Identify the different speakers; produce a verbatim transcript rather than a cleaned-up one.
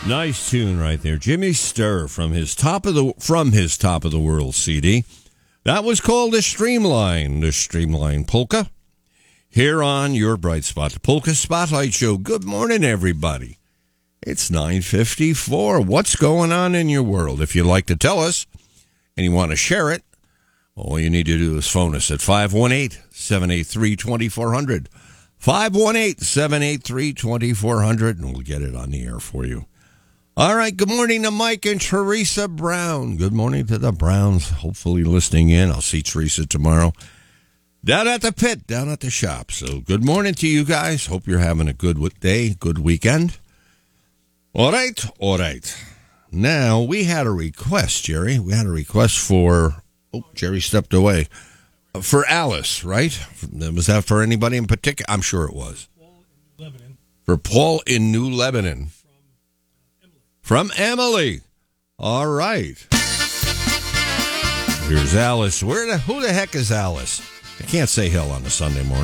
Speaker 1: Nice tune right there. Jimmy Sturr from his top of the from his Top of the World C D. That was called the Streamline, the Streamline Polka. Here on your Bright Spot, the Polka Spotlight Show. Good morning, everybody. It's nine fifty-four. What's going on in your world? If you'd like to tell us and you want to share it, all you need to do is phone us at five one eight, seven eight three, two four zero zero. five one eight, seven eight three, two four zero zero, and we'll get it on the air for you. All right, good morning to Mike and Teresa Brown. Good morning to the Browns, hopefully listening in. I'll see Teresa tomorrow down at the pit, down at the shop. So good morning to you guys. Hope you're having a good day, good weekend. All right, all right. Now, we had a request, Jerry. We had a request for, oh, Jerry stepped away, for Alice, right? Was that for anybody in particular? I'm sure it was.
Speaker 2: Paul in Lebanon.
Speaker 1: For Paul in New Lebanon. From Emily. All right. Here's Alice. Where the, who the heck is Alice? I can't say hell on a Sunday morning.